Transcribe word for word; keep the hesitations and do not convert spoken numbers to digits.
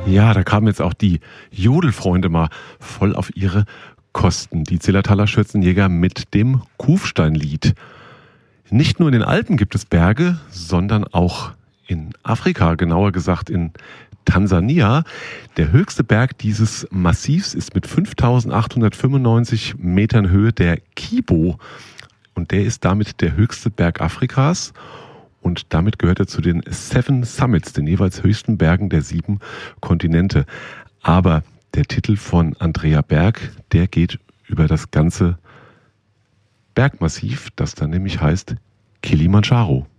Ja, da kamen jetzt auch die Jodelfreunde mal voll auf ihre Kosten. Die Zillertaler Schürzenjäger mit dem Kufsteinlied. Nicht nur in den Alpen gibt es Berge, sondern auch in Afrika, genauer gesagt in Tansania. Der höchste Berg dieses Massivs ist mit fünftausendachthundertfünfundneunzig Metern Höhe der Kibo. Und der ist damit der höchste Berg Afrikas. Und damit gehört er zu den Seven Summits, den jeweils höchsten Bergen der sieben Kontinente. Aber der Titel von Andrea Berg, der geht über das ganze Bergmassiv, das dann nämlich heißt Kilimandscharo.